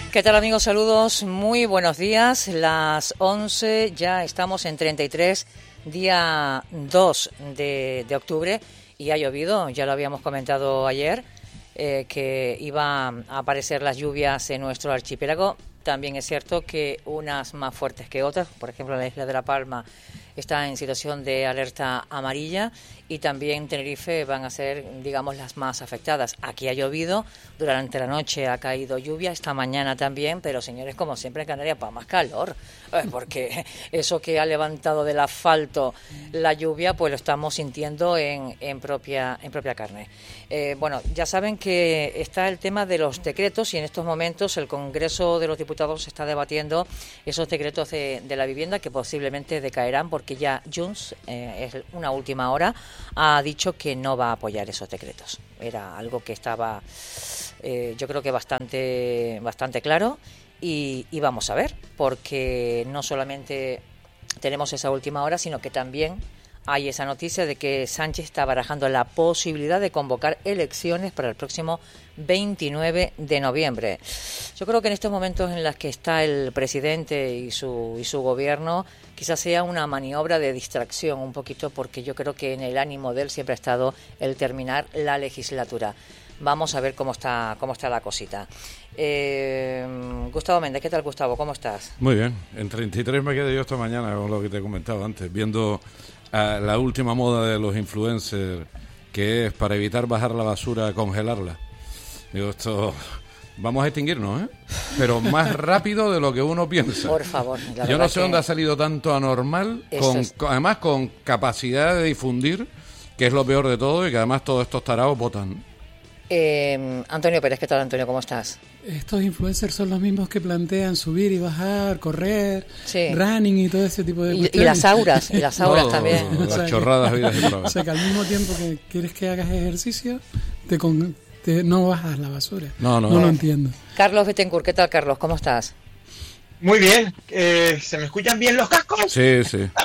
¿Qué tal, amigos? Saludos, muy buenos días. Las 11, ya estamos en 33, día 2 de octubre, y ha llovido, ya lo habíamos comentado ayer, que iba a aparecer las lluvias en nuestro archipiélago. También es cierto que unas más fuertes que otras, por ejemplo, la isla de La Palma está en situación de alerta amarilla y también Tenerife van a ser, digamos, las más afectadas. Aquí ha llovido, durante la noche ha caído lluvia, esta mañana también, pero señores, como siempre en Canarias, para más calor, porque eso que ha levantado del asfalto la lluvia, pues lo estamos sintiendo en propia carne. Bueno, ya saben que está el tema de los decretos y en estos momentos el Congreso de los Diputados está debatiendo esos decretos de la vivienda que posiblemente decaerán porque ya Junts, es una última hora, ha dicho que no va a apoyar esos decretos. Era algo que estaba, yo creo que bastante claro y vamos a ver, porque no solamente tenemos esa última hora, sino que también hay esa noticia de que Sánchez está barajando la posibilidad de convocar elecciones para el próximo 29 de noviembre. Yo creo que en estos momentos en los que está el presidente y su gobierno, quizás sea una maniobra de distracción un poquito, porque yo creo que en el ánimo de él siempre ha estado el terminar la legislatura. Vamos a ver cómo está la cosita. Gustavo Méndez, ¿qué tal, Gustavo? ¿Cómo estás? Muy bien. En 33 me quedé yo esta mañana, con lo que te he comentado antes, viendo la última moda de los influencers, que es para evitar bajar la basura, congelarla. Digo, esto... Vamos a extinguirnos, ¿eh? Pero más rápido de lo que uno piensa. Por favor. Yo no sé dónde ha salido tanto anormal, además con capacidad de difundir, que es lo peor de todo, y que además todos estos tarados votan. Antonio Pérez, ¿qué tal, Antonio? ¿Cómo estás? Estos influencers son los mismos que plantean subir y bajar, correr, sí, running y todo ese tipo de cuestiones. Y las auras también. Las chorradas vidas y pruebas. O sea, que al mismo tiempo que quieres que hagas ejercicio, no bajas la basura. No lo entiendo. Carlos Bettencourt, ¿qué tal, Carlos? ¿Cómo estás? Muy bien. ¿Se me escuchan bien los cascos? Sí.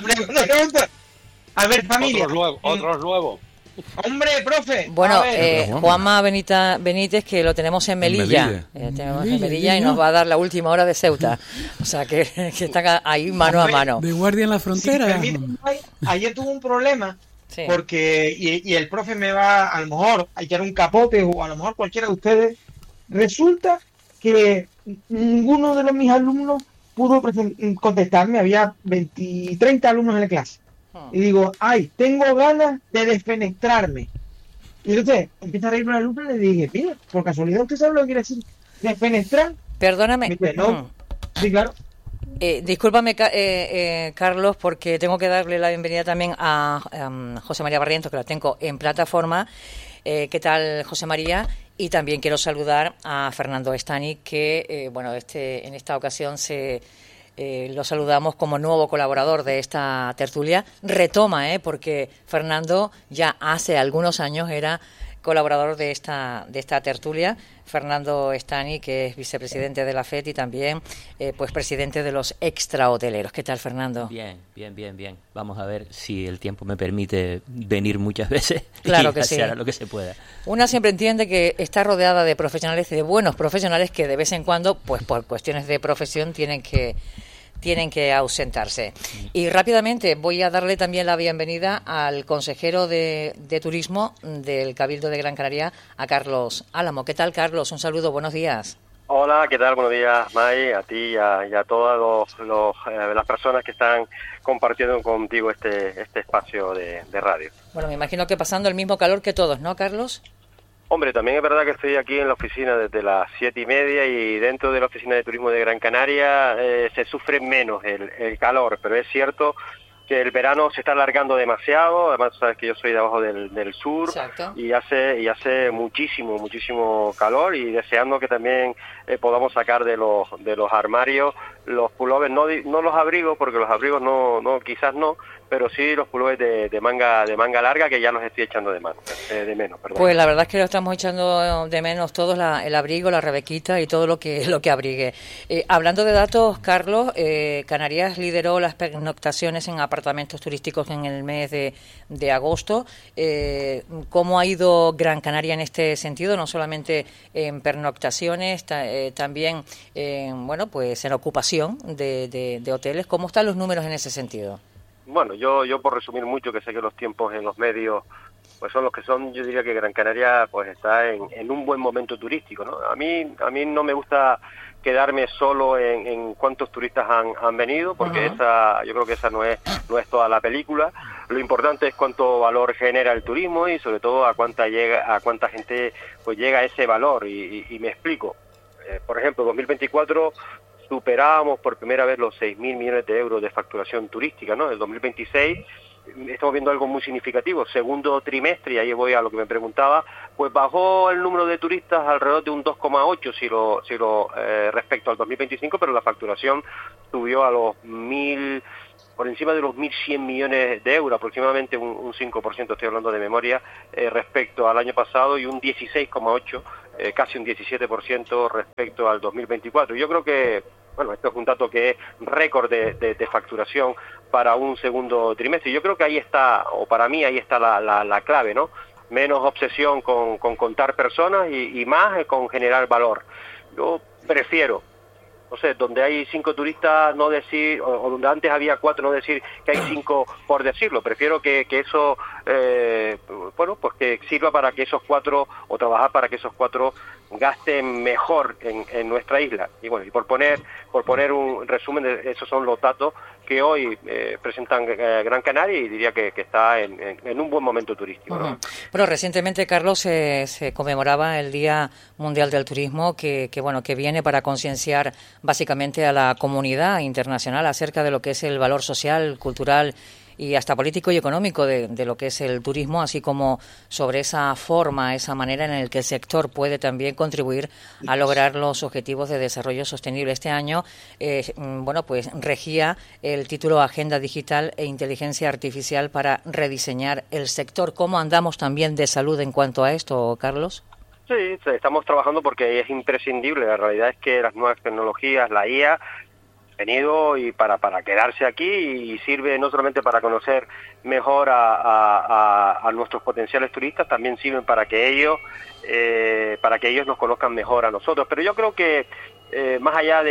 A ver, familia. Otros nuevos. Hombre, profe. Bueno, Juanma Benítez, que lo tenemos en Melilla. Tenemos en Melilla y nos va a dar la última hora de Ceuta. O sea, que están ahí mano a mano. De guardia en la frontera. Ayer tuve un problema. Sí. Porque, y el profe me va a lo mejor a echar un capote, o a lo mejor cualquiera de ustedes. Resulta que ninguno de mis alumnos pudo contestarme. Había 30 alumnos en la clase. Y digo, tengo ganas de desfenestrarme. Y entonces empieza a reírme la alumna y le dije, mira, por casualidad, ¿usted sabe lo que quiere decir desfenestrar? Perdóname. Me dice, no. Sí, claro. Discúlpame, Carlos, porque tengo que darle la bienvenida también a José María Barrientos, que la tengo en plataforma. ¿Qué tal, José María? Y también quiero saludar a Fernando Estani, que en esta ocasión lo saludamos como nuevo colaborador de esta tertulia. Retoma, porque Fernando ya hace algunos años era colaborador de esta tertulia. Fernando Estani, que es vicepresidente de la FED y también pues presidente de los extrahoteleros. ¿Qué tal, Fernando? Bien. Vamos a ver si el tiempo me permite venir muchas veces. Claro y que sí. Hará lo que se pueda. Una siempre entiende que está rodeada de profesionales y de buenos profesionales que de vez en cuando, pues por cuestiones de profesión, tienen que ausentarse. Y rápidamente voy a darle también la bienvenida al consejero de Turismo del Cabildo de Gran Canaria, a Carlos Álamo. ¿Qué tal, Carlos? Un saludo, buenos días. Hola, ¿qué tal? Buenos días, May, a ti y a todas las personas que están compartiendo contigo este espacio de radio. Bueno, me imagino que pasando el mismo calor que todos, ¿no, Carlos? Hombre, también es verdad que estoy aquí en la oficina desde las 7:30 y dentro de la oficina de turismo de Gran Canaria se sufre menos el calor, pero es cierto que el verano se está alargando demasiado. Además, sabes que yo soy de abajo del sur. Exacto. y hace muchísimo calor, y deseando que también podamos sacar de los armarios los pullovers, no los abrigos, porque los abrigos no quizás no, pero sí los pullovers de manga larga, que ya los estoy echando de menos. Perdón. Pues la verdad es que lo estamos echando de menos todos, el abrigo, la rebequita y todo lo que abrigue. Hablando de datos, Carlos, Canarias lideró las pernoctaciones en apartamentos turísticos en el mes de agosto. ¿Cómo ha ido Gran Canaria en este sentido? No solamente en pernoctaciones, también pues en ocupación de hoteles. ¿Cómo están los números en ese sentido? Bueno, yo por resumir mucho, que sé que los tiempos en los medios pues son los que son, yo diría que Gran Canaria pues está en un buen momento turístico, ¿no? A mí no me gusta quedarme solo en cuántos turistas han venido, porque yo creo que esa no es toda la película. Lo importante es cuánto valor genera el turismo y sobre todo a cuánta gente pues llega a ese valor, y me explico. Por ejemplo, 2024 superábamos por primera vez los 6.000 millones de euros de facturación turística, ¿no? El 2026 estamos viendo algo muy significativo. Segundo trimestre, y ahí voy a lo que me preguntaba, pues bajó el número de turistas alrededor de un 2,8 si lo respecto al 2025, pero la facturación subió a los por encima de los 1.100 millones de euros, aproximadamente un 5%, estoy hablando de memoria, respecto al año pasado, y un 16,8%, casi un 17% respecto al 2024. Yo creo que, esto es un dato que es récord de facturación para un segundo trimestre. Yo creo que ahí está, o para mí ahí está la clave, ¿no? Menos obsesión con contar personas y más con generar valor. Yo prefiero, no sé, donde hay 5 turistas no decir, o donde antes había 4 no decir que hay 5 por decirlo. Prefiero que eso, pues que sirva para que esos 4, o trabajar para que esos 4 gasten mejor en nuestra isla. Y bueno, y por poner un resumen, esos son los datos que hoy presentan Gran Canaria, y diría que está en un buen momento turístico, ¿no? Bueno, recientemente, Carlos, se conmemoraba el Día Mundial del Turismo, que viene para concienciar básicamente a la comunidad internacional acerca de lo que es el valor social, cultural y hasta político y económico de lo que es el turismo, así como sobre esa forma, esa manera en la que el sector puede también contribuir a lograr los objetivos de desarrollo sostenible. Este año, pues regía el título Agenda Digital e Inteligencia Artificial para rediseñar el sector. ¿Cómo andamos también de salud en cuanto a esto, Carlos? Sí, estamos trabajando porque es imprescindible. La realidad es que las nuevas tecnologías, la IA, venido y para quedarse aquí, y sirve no solamente para conocer mejor a nuestros potenciales turistas, también sirven para que ellos nos conozcan mejor a nosotros. Pero yo creo que más allá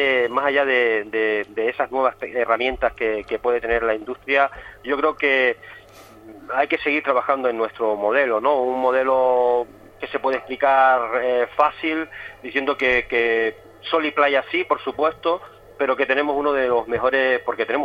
de esas nuevas herramientas que puede tener la industria, yo creo que hay que seguir trabajando en nuestro modelo, ¿no? Un modelo que se puede explicar fácil, diciendo que sol y playa sí, por supuesto, pero que tenemos uno de los mejores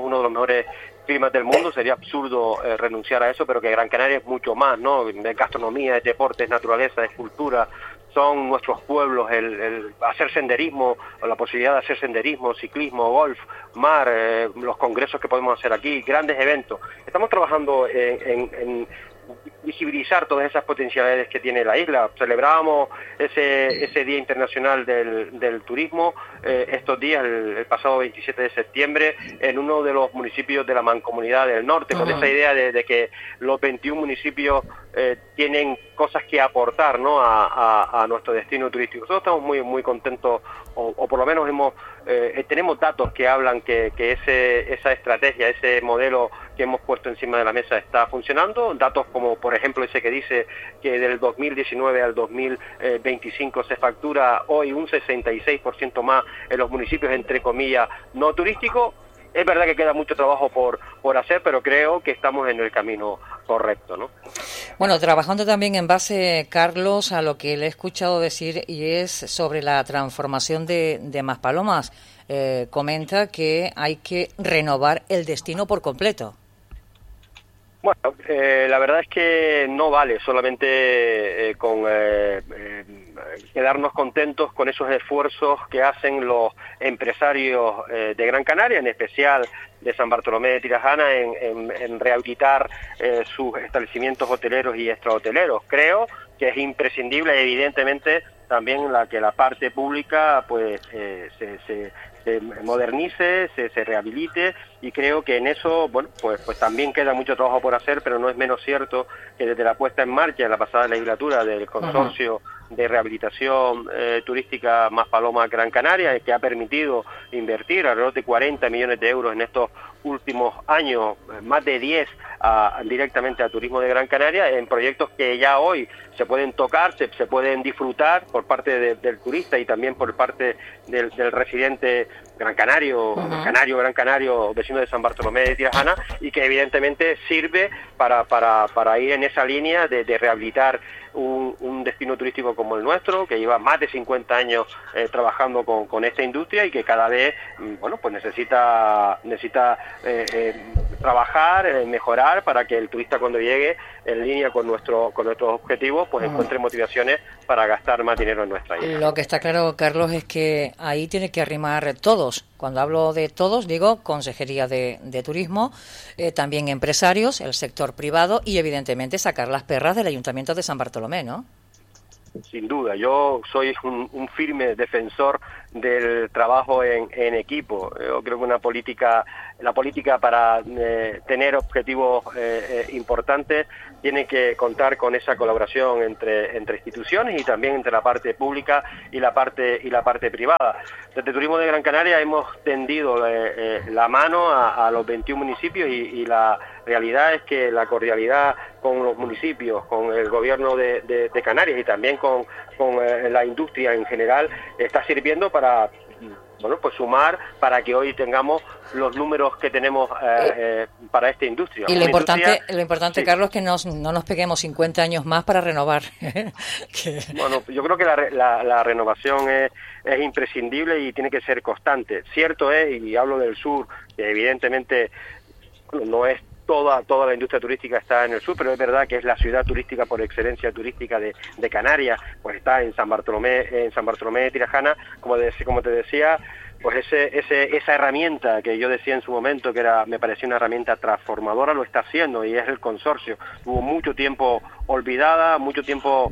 climas del mundo. Sería absurdo renunciar a eso, pero que Gran Canaria es mucho más, ¿no? Es gastronomía, es deporte, es naturaleza, es cultura, son nuestros pueblos, el hacer senderismo, o la posibilidad de hacer senderismo, ciclismo, golf, mar, los congresos que podemos hacer aquí, grandes eventos. Estamos trabajando en visibilizar todas esas potencialidades que tiene la isla. Celebrábamos ese Día Internacional del Turismo estos días, el pasado 27 de septiembre, en uno de los municipios de la Mancomunidad del Norte, con esa idea de que los 21 municipios tienen cosas que aportar, ¿no?, a nuestro destino turístico. Nosotros estamos muy muy contentos, o por lo menos tenemos datos que hablan que esa estrategia, ese modelo que hemos puesto encima de la mesa está funcionando. Datos como, por ejemplo, ese que dice que del 2019 al 2025 se factura hoy un 66% más en los municipios, entre comillas, no turísticos. Es verdad que queda mucho trabajo por hacer, pero creo que estamos en el camino correcto, ¿no? Bueno, trabajando también en base, Carlos, a lo que le he escuchado decir, y es sobre la transformación de Maspalomas. Comenta que hay que renovar el destino por completo. Bueno, la verdad es que no vale solamente con quedarnos contentos con esos esfuerzos que hacen los empresarios de Gran Canaria, en especial de San Bartolomé de Tirajana, en rehabilitar sus establecimientos hoteleros y extrahoteleros. Creo es imprescindible, evidentemente también que la parte pública pues se modernice, se rehabilite, y creo que en eso, bueno, pues también queda mucho trabajo por hacer, pero no es menos cierto que desde la puesta en marcha en la pasada legislatura del consorcio de rehabilitación turística Maspalomas Gran Canaria, que ha permitido invertir alrededor de 40 millones de euros en estos últimos años, más de 10 directamente a Turismo de Gran Canaria, en proyectos que ya hoy se pueden tocar, se pueden disfrutar por parte del turista y también por parte del residente gran canario, gran canario, vecino de San Bartolomé de Tirajana, y que evidentemente sirve para ir en esa línea de rehabilitar un destino turístico como el nuestro, que lleva más de 50 años trabajando con esta industria y que cada vez, bueno, pues necesita trabajar, mejorar, para que el turista cuando llegue en línea con nuestros objetivos, pues encuentre motivaciones para gastar más dinero en nuestra isla. Lo que está claro, Carlos, es que ahí tiene que arrimar todos. Cuando hablo de todos, digo Consejería de Turismo, también empresarios, el sector privado y, evidentemente, sacar las perras del Ayuntamiento de San Bartolomé, ¿no? Sin duda, yo soy un firme defensor del trabajo en equipo. Yo creo que la política para tener objetivos importantes tiene que contar con esa colaboración entre instituciones y también entre la parte pública y la parte privada. Desde Turismo de Gran Canaria hemos tendido la mano a los 21 municipios y la realidad es que la cordialidad con los municipios, con el gobierno de Canarias y también con la industria en general está sirviendo para, bueno, pues sumar para que hoy tengamos los números que tenemos para esta industria. Y lo importante, sí, Carlos, es que no nos peguemos 50 años más para renovar. Bueno, yo creo que la renovación es imprescindible y tiene que ser constante. Cierto es, y hablo del sur, que evidentemente no es toda la industria turística está en el sur, pero es verdad que es la ciudad turística por excelencia turística de Canarias, pues está en San Bartolomé de Tirajana, como te decía, pues esa herramienta que yo decía en su momento que me parecía una herramienta transformadora, lo está haciendo, y es el consorcio. Hubo mucho tiempo olvidada, mucho tiempo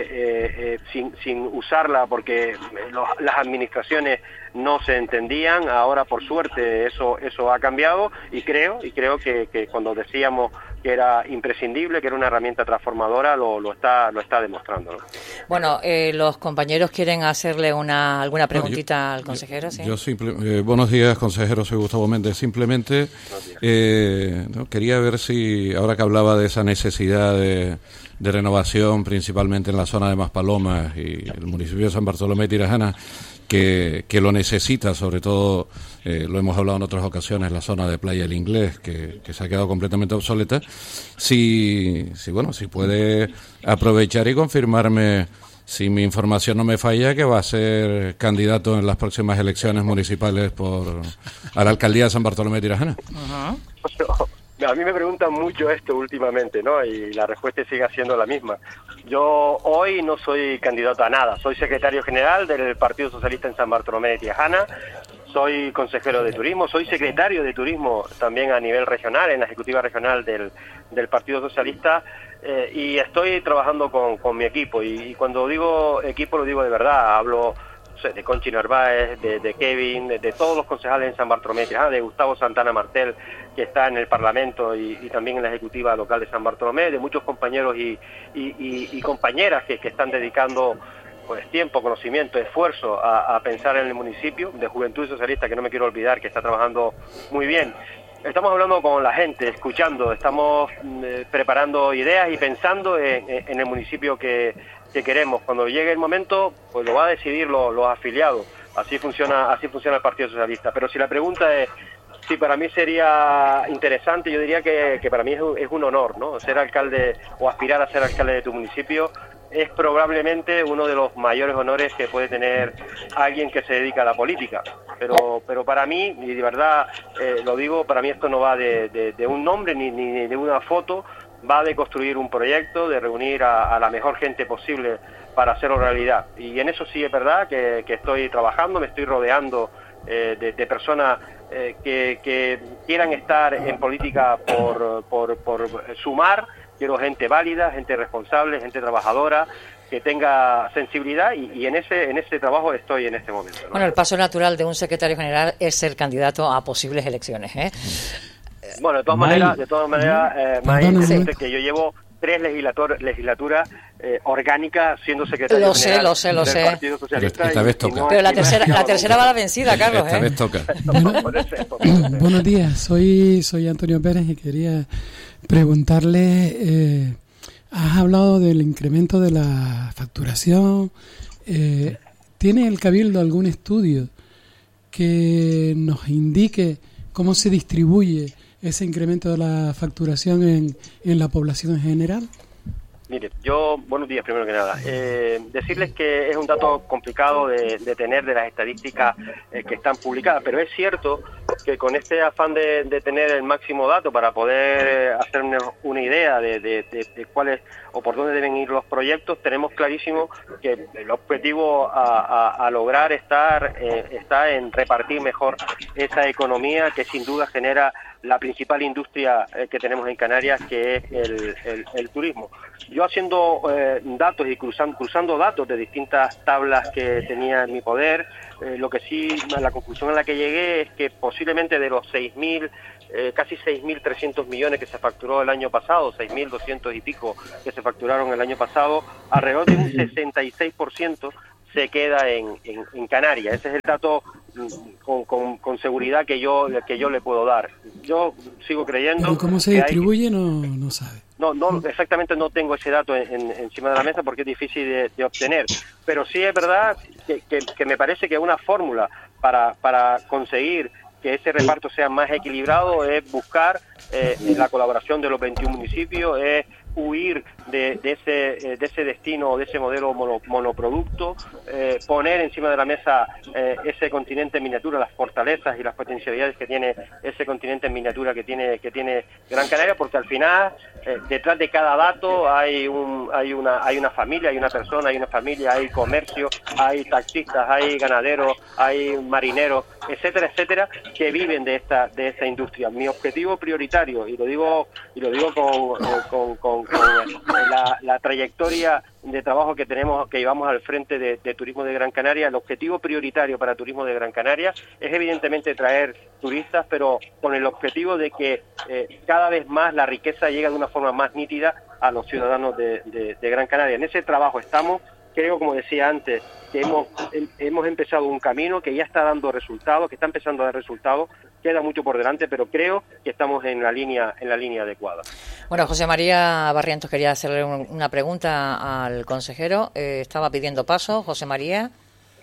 sin usarla porque las administraciones no se entendían. Ahora, por suerte, eso ha cambiado, y creo que cuando decíamos que era imprescindible, que era una herramienta transformadora, lo está demostrando, ¿no? Bueno, los compañeros quieren hacerle alguna preguntita al consejero, ¿sí? Buenos días, consejero, soy Gustavo Méndez. Simplemente quería ver si, ahora que hablaba de esa necesidad de renovación, principalmente en la zona de Maspalomas y el municipio de San Bartolomé de Tirajana, que lo necesita, sobre todo, lo hemos hablado en otras ocasiones, la zona de Playa del Inglés, que se ha quedado completamente obsoleta. Si puede aprovechar y confirmarme, si mi información no me falla, que va a ser candidato en las próximas elecciones municipales a la alcaldía de San Bartolomé de Tirajana. A mí me preguntan mucho esto últimamente, ¿no? Y la respuesta sigue siendo la misma. Yo hoy no soy candidato a nada. Soy secretario general del Partido Socialista en San Bartolomé de Tirajana. Soy consejero de turismo. Soy secretario de turismo también a nivel regional, en la ejecutiva regional del Partido Socialista. Y estoy trabajando con mi equipo. Y cuando digo equipo, lo digo de verdad. Hablo de Conchi Narváez, de Kevin, de todos los concejales en San Bartolomé, de Gustavo Santana Martel, que está en el Parlamento y también en la Ejecutiva Local de San Bartolomé, de muchos compañeros y compañeras que están dedicando pues tiempo, conocimiento, esfuerzo a pensar en el municipio, de Juventud Socialista, que no me quiero olvidar, que está trabajando muy bien. Estamos hablando con la gente, escuchando, estamos preparando ideas y pensando en el municipio que queremos. Cuando llegue el momento, pues lo va a decidir los afiliados. Así funciona el Partido Socialista. Pero si la pregunta es si para mí sería interesante, yo diría que para mí es un honor, ¿no? Ser alcalde o aspirar a ser alcalde de tu municipio es probablemente uno de los mayores honores que puede tener alguien que se dedica a la política. Pero para mí, y de verdad lo digo, para mí esto no va de un nombre ni de una foto, va de construir un proyecto, de reunir a la mejor gente posible para hacerlo realidad. Y en eso sí es verdad que estoy trabajando, me estoy rodeando de personas que quieran estar en política por sumar quiero gente válida, gente responsable, gente trabajadora, que tenga sensibilidad y en ese trabajo estoy en este momento, ¿no? Bueno, el paso natural de un secretario general es ser candidato a posibles elecciones, ¿eh? Bueno, de todas maneras, May, que yo llevo 3 legislaturas orgánicas siendo secretario general del Partido Socialista. Esta vez toca. Pero la tercera va la vencida, Carlos. Esta vez toca. Buenos días, soy Antonio Pérez y quería preguntarle, has hablado del incremento de la facturación. ¿Tiene el Cabildo algún estudio que nos indique cómo se distribuye ese incremento de la facturación en la población en general? Mire, buenos días primero que nada. Decirles que es un dato complicado de tener de las estadísticas que están publicadas, pero es cierto que con este afán de tener el máximo dato para poder hacernos una idea de cuáles o por dónde deben ir los proyectos, tenemos clarísimo que el objetivo a lograr está en repartir mejor esa economía que sin duda genera la principal industria que tenemos en Canarias, que es el turismo. Yo haciendo datos y cruzando datos de distintas tablas que tenía en mi poder, lo que sí, la conclusión a la que llegué es que posiblemente de los 6.000, casi 6.300 millones que se facturó el año pasado, 6.200 y pico que se facturaron el año pasado, alrededor de un 66% se queda en Canarias. Ese es el dato con seguridad que yo le puedo dar. Yo sigo creyendo. Pero cómo se distribuye no sabe. No, exactamente no tengo ese dato encima de la mesa porque es difícil de obtener. Pero sí es verdad que me parece que una fórmula para conseguir que ese reparto sea más equilibrado es buscar la colaboración de los 21 municipios, es huir de ese destino, de ese modelo monoproducto, poner encima de la mesa ese continente en miniatura, las fortalezas y las potencialidades que tiene ese continente en miniatura que tiene Gran Canaria, porque al final detrás de cada dato hay una familia, hay una persona, hay una familia, hay comercio, hay taxistas, hay ganaderos, hay marineros, etcétera, que viven de esta industria. Mi objetivo prioritario, y lo digo con la trayectoria de trabajo que llevamos al frente de Turismo de Gran Canaria, el objetivo prioritario para Turismo de Gran Canaria es evidentemente traer turistas, pero con el objetivo de que cada vez más la riqueza llegue de una forma más nítida a los ciudadanos de Gran Canaria. En ese trabajo estamos. Creo, como decía antes, que hemos empezado un camino que ya está dando resultados, que está empezando a dar resultados. Queda mucho por delante, pero creo que estamos en la línea adecuada. Bueno, José María Barrientos quería hacerle una pregunta al consejero. Estaba pidiendo paso. José María.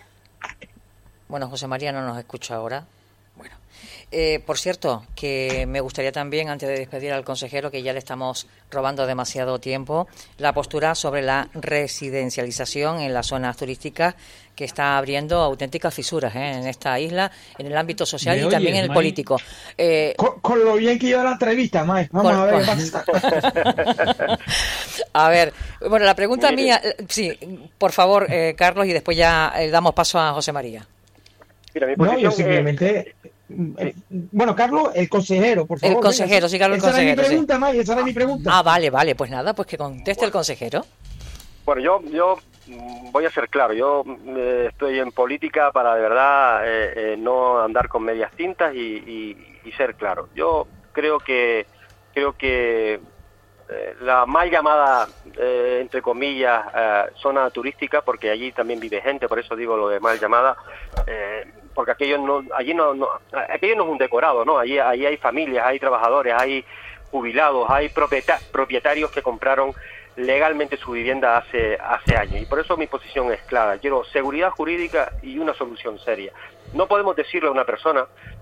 Bueno, José María no nos escucha ahora. Bueno, por cierto, que me gustaría también, antes de despedir al consejero, que ya le estamos robando demasiado tiempo, la postura sobre la residencialización en las zonas turísticas, que está abriendo auténticas fisuras en esta isla, en el ámbito social y también en el político. Con lo bien que lleva la entrevista, May. Vamos a ver qué pasa. A ver, bueno, la pregunta mía, sí, por favor, Carlos, y después ya damos paso a José María. Mira, mi posición yo simplemente... Bueno, Carlos, el consejero, por favor. El consejero, sí, Carlos, el consejero. Esa era mi pregunta, May, esa era mi pregunta. Ah, vale, pues nada, pues que conteste el consejero. Bueno, yo voy a ser claro, yo estoy en política para de verdad no andar con medias tintas y ser claro. Yo creo que la mal llamada, entre comillas, zona turística, porque allí también vive gente, por eso digo lo de mal llamada, porque aquello no es un decorado, ¿no? Allí hay familias, hay trabajadores, hay jubilados, hay propietarios que compraron legalmente su vivienda hace años, y por eso mi posición es clara. Quiero seguridad jurídica y una solución seria. No podemos decirle a una persona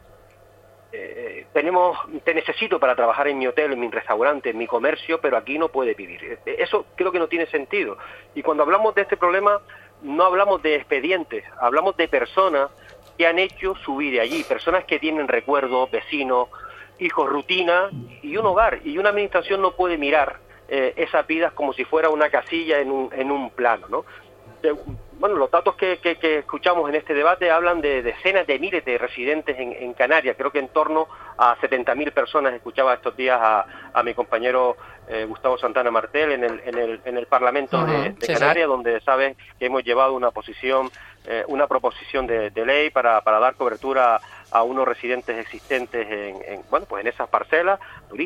te necesito para trabajar en mi hotel, en mi restaurante, en mi comercio, pero aquí no puede vivir. Eso creo que no tiene sentido. Y cuando hablamos de este problema, no hablamos de expedientes, hablamos de personas que han hecho su vida allí, personas que tienen recuerdos, vecinos, hijos, rutina y un hogar. Y una administración no puede mirar esas vidas como si fuera una casilla en un plano, ¿no? bueno, los datos que escuchamos en este debate hablan de decenas de miles de residentes en Canarias. Creo que en torno a 70.000 personas. Escuchaba estos días a mi compañero Gustavo Santana Martel en el Parlamento de Canarias, donde sabes que hemos llevado una proposición de ley para dar cobertura a unos residentes existentes en esas parcelas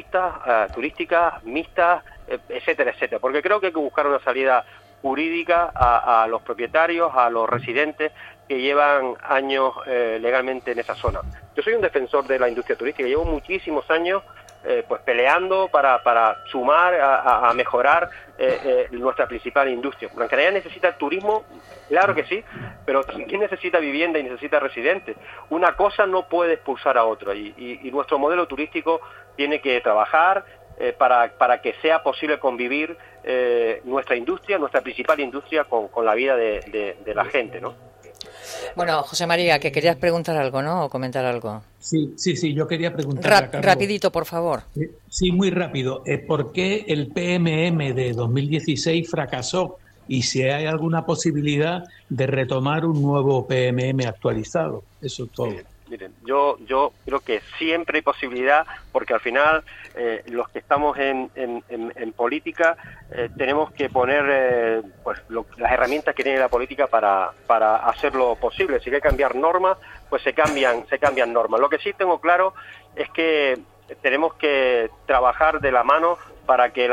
turísticas, mixtas, etcétera, etcétera. Porque creo que hay que buscar una salida jurídica a los propietarios, a los residentes que llevan años legalmente en esa zona. Yo soy un defensor de la industria turística, llevo muchísimos años pues peleando para sumar a mejorar nuestra principal industria. Gran Canaria necesita turismo, claro que sí, pero también necesita vivienda y necesita residentes. Una cosa no puede expulsar a otra y nuestro modelo turístico tiene que trabajar para que sea posible convivir nuestra principal industria con la vida de la gente, ¿no? Bueno, José María, que querías preguntar algo, ¿no? O comentar algo. Sí, yo quería preguntar a Carlos. Rapidito, por favor. Sí, muy rápido. ¿Por qué el PMM de 2016 fracasó? Y si hay alguna posibilidad de retomar un nuevo PMM actualizado. Eso es todo. Miren, yo creo que siempre hay posibilidad, porque al final los que estamos en política tenemos que poner las herramientas que tiene la política para hacerlo posible. Si hay que cambiar normas, pues se cambian normas. Lo que sí tengo claro es que tenemos que trabajar de la mano para que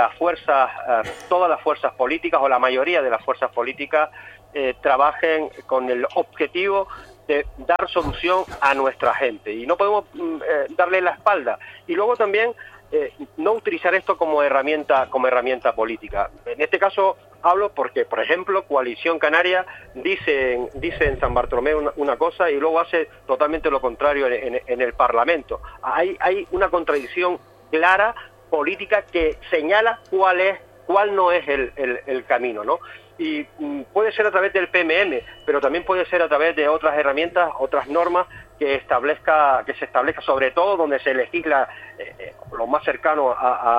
todas las fuerzas políticas o la mayoría de las fuerzas políticas trabajen con el objetivo de dar solución a nuestra gente, y no podemos darle la espalda. Y luego también no utilizar esto como herramienta política. En este caso hablo porque, por ejemplo, Coalición Canaria dice en San Bartolomé una cosa y luego hace totalmente lo contrario en el Parlamento. Hay una contradicción clara política que señala cuál no es el camino, ¿no? Y puede ser a través del PMM, pero también puede ser a través de otras herramientas, otras normas que se establezca, sobre todo donde se legisla lo más cercano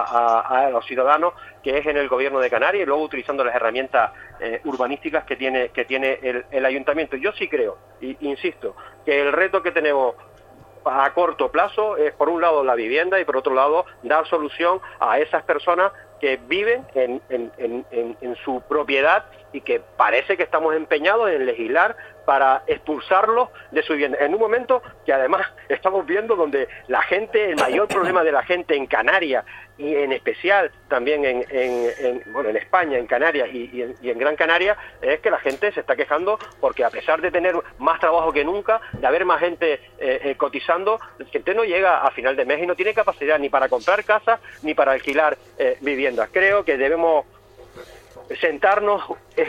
a los ciudadanos, que es en el Gobierno de Canarias, y luego utilizando las herramientas urbanísticas que tiene el Ayuntamiento. Yo sí creo, insisto, que el reto que tenemos a corto plazo es, por un lado, la vivienda, y por otro lado, dar solución a esas personas que viven en su propiedad y que parece que estamos empeñados en legislar para expulsarlos de su vivienda. En un momento que además estamos viendo donde el mayor problema de la gente en Canarias, y en especial también en España, en Canarias y en Gran Canaria, es que la gente se está quejando porque, a pesar de tener más trabajo que nunca, de haber más gente cotizando, la gente no llega a final de mes y no tiene capacidad ni para comprar casas ni para alquilar viviendas. Creo que debemos sentarnos,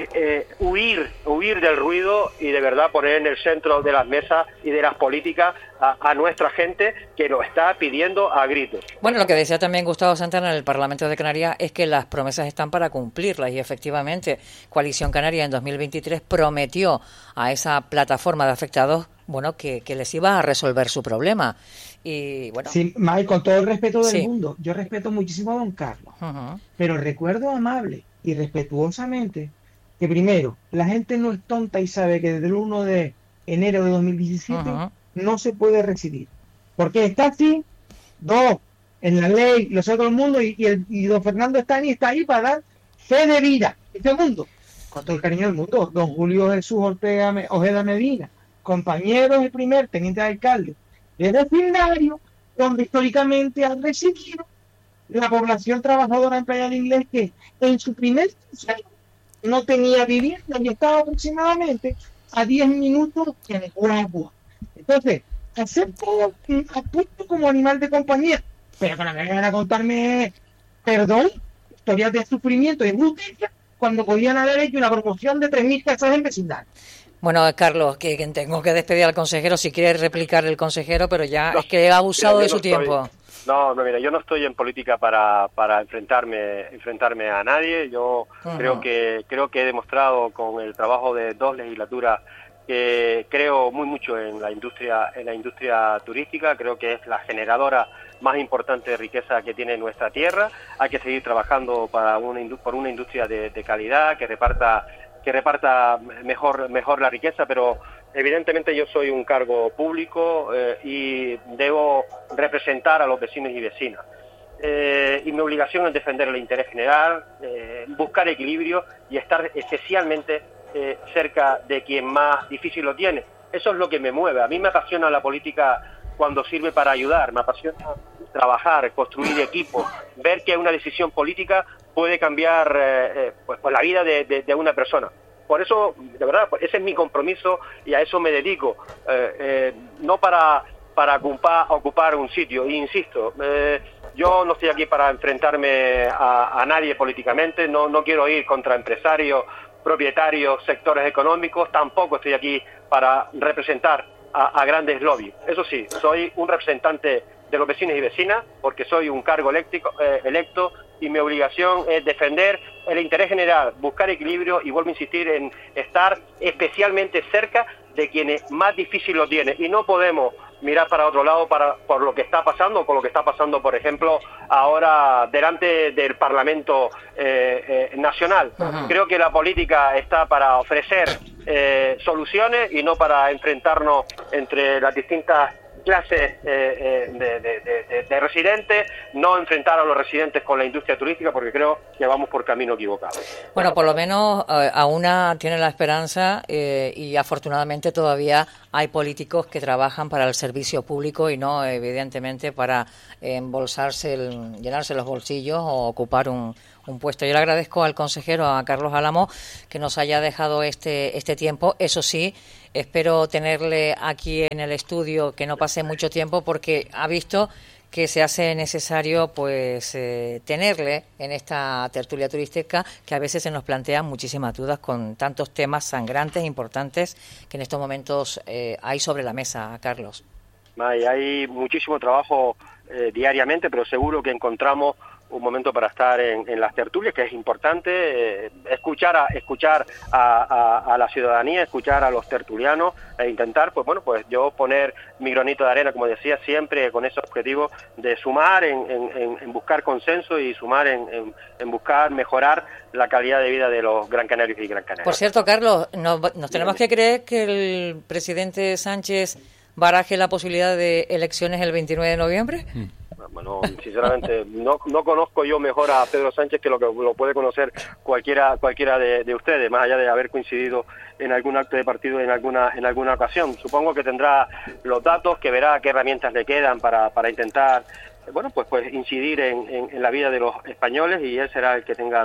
huir del ruido y de verdad poner en el centro de las mesas y de las políticas a nuestra gente, que lo está pidiendo a gritos. Bueno, lo que decía también Gustavo Santana en el Parlamento de Canarias es que las promesas están para cumplirlas, y efectivamente Coalición Canaria en 2023 prometió a esa plataforma de afectados que les iba a resolver su problema. Y bueno, sí, May, con todo el respeto del mundo, yo respeto muchísimo a don Carlos, pero recuerdo amable y respetuosamente que, primero, la gente no es tonta y sabe que desde el 1 de enero de 2017 no se puede residir, porque está así. Dos, en la ley, lo sabe todo el mundo, y don Fernando está ahí para dar fe de vida. Y segundo, con todo el cariño del mundo, don Julio Jesús Ojeda Medina, compañero del primer teniente de alcalde de vecindario, donde históricamente ha residido la población trabajadora en Playa del Inglés, que en su primer año no tenía vivienda y estaba aproximadamente a 10 minutos en Guagua. Entonces, hacer todo a punto como animal de compañía, pero que no me vengan a contarme, historias de sufrimiento y injusticia, cuando podían haber hecho una promoción de 3.000 casas en vecindario. Bueno, Carlos, que tengo que despedir al consejero, si quiere replicar el consejero, pero ya es que ha abusado de su tiempo. Mira, yo no estoy en política para enfrentarme a nadie. Yo creo que he demostrado con el trabajo de 2 legislaturas que creo mucho en la industria turística. Creo que es la generadora más importante de riqueza que tiene nuestra tierra. Hay que seguir trabajando por una industria de calidad, que reparta reparta mejor la riqueza, pero evidentemente yo soy un cargo público y debo representar a los vecinos y vecinas. Y mi obligación es defender el interés general, buscar equilibrio y estar especialmente cerca de quien más difícil lo tiene. Eso es lo que me mueve. A mí me apasiona la política cuando sirve para ayudar, me apasiona trabajar, construir equipos, ver que una decisión política puede cambiar pues la vida de una persona. Por eso, de verdad, ese es mi compromiso y a eso me dedico, no para ocupar un sitio. E insisto, yo no estoy aquí para enfrentarme a nadie políticamente, no quiero ir contra empresarios, propietarios, sectores económicos, tampoco estoy aquí para representar a grandes lobbies. Eso sí, soy un representante de los vecinos y vecinas, porque soy un cargo electo y mi obligación es defender el interés general, buscar equilibrio y vuelvo a insistir en estar especialmente cerca de quienes más difícil lo tienen. Y no podemos mirar para otro lado por lo que está pasando, con lo que está pasando, por ejemplo, ahora delante del Parlamento Nacional. Ajá. Creo que la política está para ofrecer soluciones y no para enfrentarnos entre las distintas clases de residentes, no enfrentar a los residentes con la industria turística, porque creo que vamos por camino equivocado. Bueno, por lo menos AUNA tiene la esperanza y afortunadamente todavía hay políticos que trabajan para el servicio público y no, evidentemente, para llenarse los bolsillos o ocupar un puesto. Yo le agradezco al consejero, a Carlos Álamo, que nos haya dejado este tiempo. Eso sí, espero tenerle aquí en el estudio, que no pase mucho tiempo, porque ha visto que se hace necesario pues tenerle en esta tertulia turística, que a veces se nos plantean muchísimas dudas con tantos temas sangrantes, importantes, que en estos momentos hay sobre la mesa, Carlos. Hay muchísimo trabajo diariamente, pero seguro que encontramos un momento para estar en las tertulias, que es importante, escuchar a la ciudadanía, escuchar a los tertulianos e intentar, pues yo poner mi granito de arena, como decía, siempre con ese objetivo de sumar en buscar consenso y sumar en buscar mejorar la calidad de vida de los gran canarios y gran canarias. Por cierto, Carlos, nos tenemos que creer que el presidente Sánchez baraje la posibilidad de elecciones el 29 de noviembre. Bueno, sinceramente, no conozco yo mejor a Pedro Sánchez que lo puede conocer cualquiera de ustedes, más allá de haber coincidido en algún acto de partido en alguna ocasión. Supongo que tendrá los datos, que verá qué herramientas le quedan para intentar pues incidir en la vida de los españoles, y él será el que tenga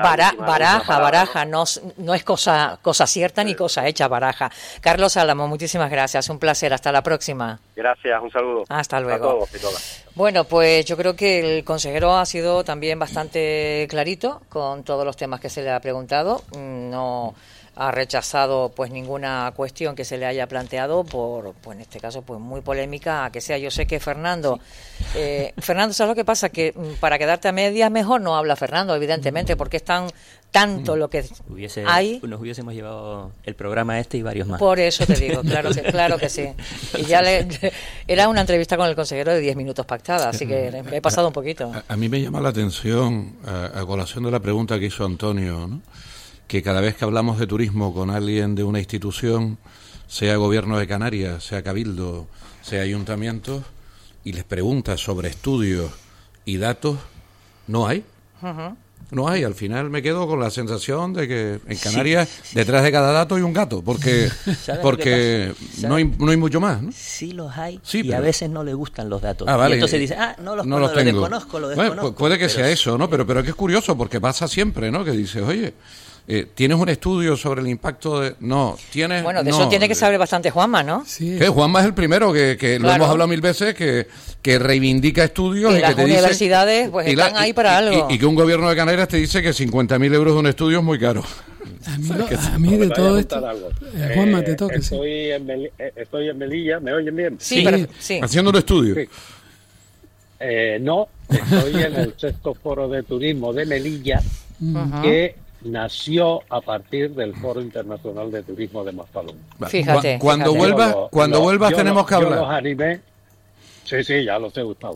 baraja, no es cosa cierta ni cosa hecha, baraja. Carlos Álamo, muchísimas gracias, un placer, hasta la próxima. Gracias, un saludo. Hasta luego. A todos y todas. Bueno, pues yo creo que el consejero ha sido también bastante clarito con todos los temas que se le ha preguntado. No ha rechazado pues ninguna cuestión que se le haya planteado en este caso pues muy polémica que sea. Yo sé que Fernando, ¿sabes lo que pasa? Que para quedarte a medias mejor no habla Fernando, evidentemente, porque es tanto lo que hay. Nos hubiésemos llevado el programa y varios más. Por eso te digo, claro que sí. Y ya era una entrevista con el consejero de 10 minutos pactada, así que he pasado un poquito. A mí me llama la atención, a colación de la pregunta que hizo Antonio, ¿no?, que cada vez que hablamos de turismo con alguien de una institución, sea Gobierno de Canarias, sea Cabildo, sea Ayuntamiento, y les preguntas sobre estudios y datos, no hay. Uh-huh. No hay. Al final me quedo con la sensación de que en Canarias detrás de cada dato hay un gato, porque no hay mucho más, ¿no? Sí los hay, sí, y a veces no le gustan los datos. Vale. Y entonces dice, no los desconozco. Bueno, pues puede que sea eso, ¿no? Pero que es curioso, porque pasa siempre, ¿no? Que dices, oye, ¿tienes un estudio sobre el impacto de...? No, ¿tienes...? Bueno, de eso tiene que saber bastante Juanma, ¿no? Sí. Juanma es el primero que claro, lo hemos hablado 1000 veces, que reivindica estudios y las que te universidades pues están ahí para algo. Y que un gobierno de Canarias te dice que 50.000 euros de un estudio es muy caro. A mí de todo esto... Juanma, te toca. Estoy en Melilla, ¿me oyen bien? Sí. Haciendo un estudio. Sí. No, estoy en el 6º Foro de Turismo de Melilla, que nació a partir del Foro Internacional de Turismo de Maspalomas. Cuando vuelvas tenemos que hablar. Yo los animé. Sí, ya lo sé, Gustavo.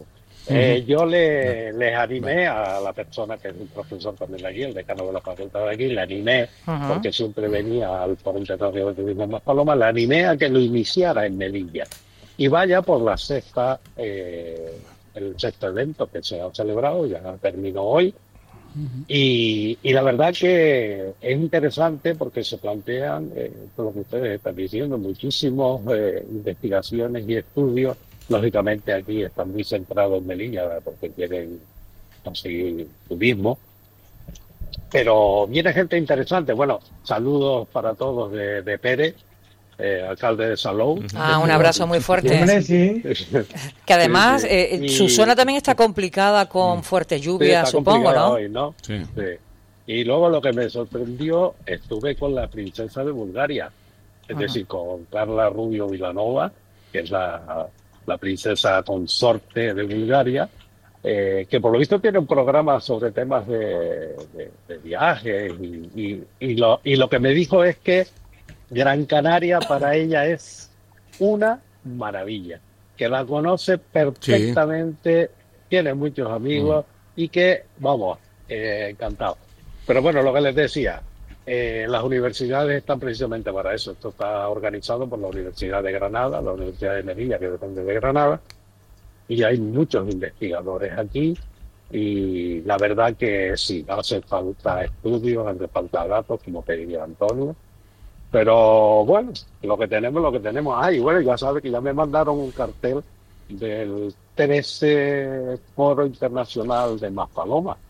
Yo les animé a la persona que es un profesor también de aquí, el decano de la facultad de aquí, le animé, porque siempre venía al Foro Internacional de Turismo Maspalomas, le animé a que lo iniciara en Melilla. Y vaya por el sexto evento que se ha celebrado, ya terminó hoy. Y la verdad que es interesante porque se plantean, por lo que ustedes están diciendo, muchísimas investigaciones y estudios. Lógicamente aquí están muy centrados en Melilla porque quieren conseguir turismo. Pero viene gente interesante. Bueno, saludos para todos de Pérez, alcalde de Salou. Un abrazo muy fuerte. Sí. Que además Sí. su zona también está complicada con fuertes lluvias, supongo, ¿no? Hoy, ¿no? Sí. Sí. Y luego lo que me sorprendió, estuve con la princesa de Bulgaria, es decir, con Carla Rubio Vilanova, que es la princesa consorte de Bulgaria, que por lo visto tiene un programa sobre temas de viajes y lo que me dijo es que Gran Canaria para ella es una maravilla, que la conoce perfectamente, tiene muchos amigos y que, vamos, encantado. Pero bueno, lo que les decía, las universidades están precisamente para eso. Esto está organizado por la Universidad de Granada, la Universidad de Melilla, que depende de Granada, y hay muchos investigadores aquí. Y la verdad que sí, hace falta estudios, hace falta datos, como pedía Antonio. Pero bueno, lo que tenemos. Y bueno, ya sabe que ya me mandaron un cartel del 13 Foro Internacional de Maspalomas.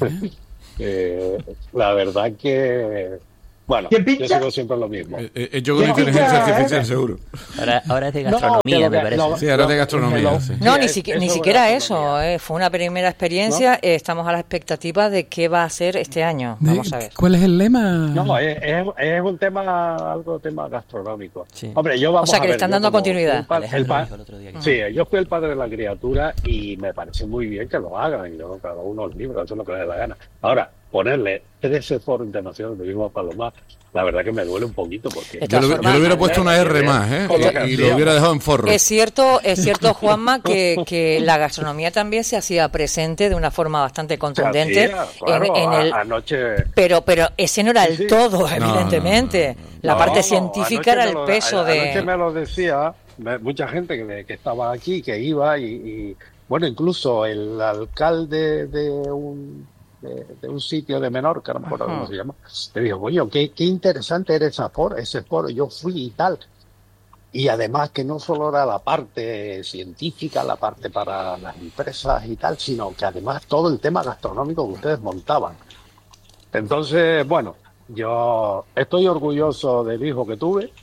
La verdad que, bueno, yo sigo siempre lo mismo. Yo con inteligencia artificial seguro. Ahora es de gastronomía, me parece. Sí, ahora es de gastronomía. Sí. No, ni siquiera eso. Fue una primera experiencia. ¿No? Estamos a la expectativa de qué va a ser este año. Vamos a ver. ¿Cuál es el lema? No, es un tema gastronómico. Sí. Hombre, yo vamos o sea, que le están dando continuidad. Sí, yo fui el padre de la criatura y me parece muy bien que lo hagan. Yo, cada uno los libros, eso es lo que les da la gana. Ahora, ponerle 13 Foros Internacionales de Turismo Palomar, la verdad que me duele un poquito porque yo le hubiera puesto una R más, y lo hubiera dejado en forro. Es cierto, Juanma, que la gastronomía también se hacía presente de una forma bastante contundente. Claro, en el anoche. Pero ese no era el todo, evidentemente. La parte científica era el peso de. Anoche me lo decía mucha gente que estaba aquí, que iba y bueno, incluso el alcalde de un sitio de Menorca, no me acuerdo cómo se llama, me dijo, coño, qué interesante era ese foro, yo fui y tal. Y además que no solo era la parte científica, la parte para las empresas y tal, sino que además todo el tema gastronómico que ustedes montaban. Entonces, bueno, yo estoy orgulloso del hijo que tuve,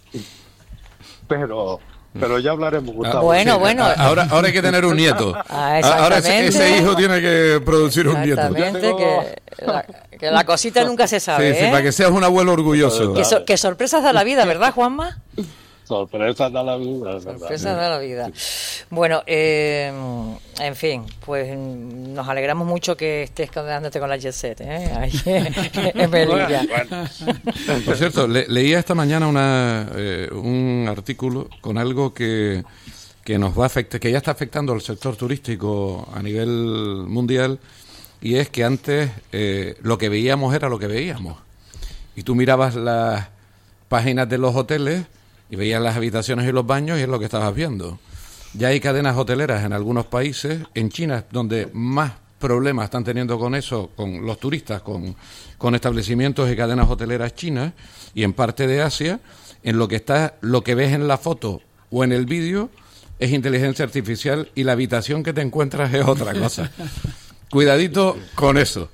pero ya hablaremos, Gustavo. Bueno. Ahora hay que tener un nieto. Ahora ese hijo tiene que producir un nieto. Exactamente, que la cosita nunca se sabe. Sí, para que seas un abuelo orgulloso. Qué sorpresas da la vida, ¿verdad, Juanma? Sorpresas da la vida. Sorpresas da la vida. Bueno, en fin, pues nos alegramos mucho que estés quedándote con la Jet Set, ahí en Melilla. Por cierto, leía esta mañana un artículo con algo que nos va a afectar, que ya está afectando al sector turístico a nivel mundial, y es que antes lo que veíamos era lo que veíamos. Y tú mirabas las páginas de los hoteles y veías las habitaciones y los baños y es lo que estabas viendo. Ya hay cadenas hoteleras en algunos países, en China, donde más problemas están teniendo con eso, con los turistas, con establecimientos y cadenas hoteleras chinas, y en parte de Asia, lo que ves en la foto o en el vídeo es inteligencia artificial y la habitación que te encuentras es otra cosa. Cuidadito con eso.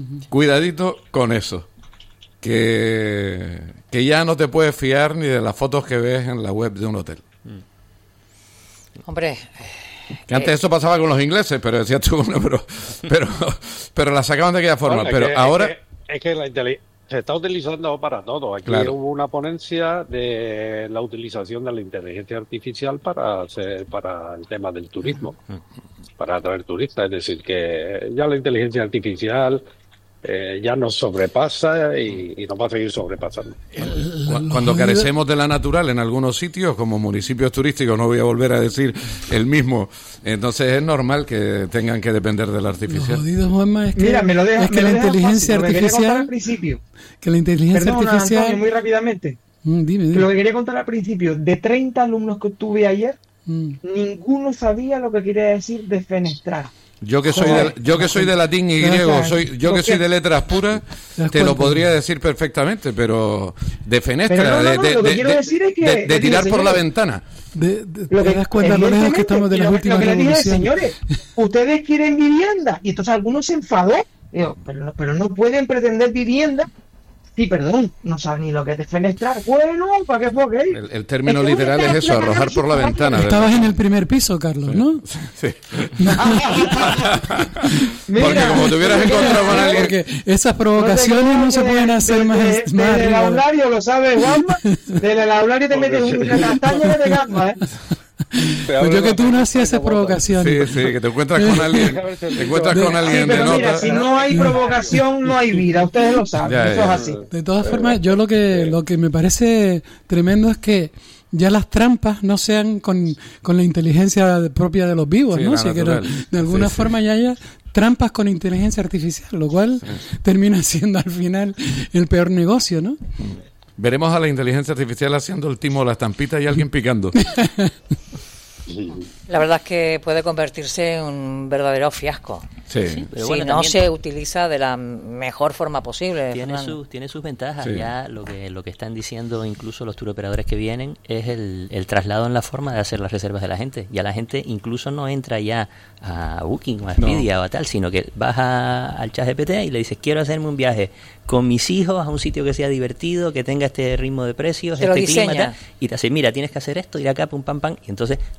Que ya no te puedes fiar ni de las fotos que ves en la web de un hotel. Hombre, que antes eso pasaba con los ingleses, pero decías tú, pero la sacaban de aquella forma. Bueno, pero ahora es que se está utilizando para todo. Aquí hubo una ponencia de la utilización de la inteligencia artificial para el tema del turismo, para atraer turistas. Es decir, que ya la inteligencia artificial ya nos sobrepasa y nos va a seguir sobrepasando. Cuando carecemos de la natural en algunos sitios, como municipios turísticos, no voy a volver a decir el mismo, entonces es normal que tengan que depender del artificial. Lo jodido, Juanma, es que, Mira, me lo deja, es que la inteligencia artificial... al principio. Que la inteligencia Perdona, artificial... Antonio, muy rápidamente. Dime. Lo que quería contar al principio, de 30 alumnos que tuve ayer, ninguno sabía lo que quería decir defenestrar. Yo que soy de latín y griego, yo que soy de letras puras, te lo podría decir perfectamente, pero defenestra, de tirar por la ventana. ¿Te das cuenta lo lejos que estamos de las últimas revoluciones? Señores, ustedes quieren vivienda, y entonces algunos se enfadó. Digo, pero no pueden pretender vivienda. Sí, perdón, no saben ni lo que es defenestrar. Bueno, ¿para qué fue aquello? El término literal es eso, arrojar por la ventana. Estabas en el primer piso, Carlos, ¿no? Sí. Porque como te hubieras encontrado con alguien... Porque esas provocaciones no se pueden hacer más arriba. Del aulario, lo sabes, Juanma. Del aulario te metes una castaña de gafas, Pues yo que tú no hacías esas provocaciones. Sí, que te encuentras con alguien. Te encuentras con alguien de nota. Mira, si no hay provocación, no hay vida. Ustedes lo saben. Eso es así. De todas formas, yo lo que me parece tremendo es que ya las trampas no sean con la inteligencia propia de los vivos, ¿no? Si que de alguna forma ya haya trampas con inteligencia artificial, lo cual termina siendo al final el peor negocio, ¿no? Veremos a la inteligencia artificial haciendo el timo, la estampita y alguien picando. La verdad es que puede convertirse en un verdadero fiasco. Sí. Pero si no se utiliza de la mejor forma posible. Tiene sus ventajas. Sí. Ya lo que están diciendo incluso los turoperadores que vienen es el traslado en la forma de hacer las reservas de la gente. Ya la gente incluso no entra ya a Booking o a Expedia o a tal, sino que vas al ChatGPT y le dices, quiero hacerme un viaje con mis hijos a un sitio que sea divertido, que tenga este ritmo de precios, este clima, tal, y te hace, mira, tienes que hacer esto, ir acá, pum, pam, pam, y entonces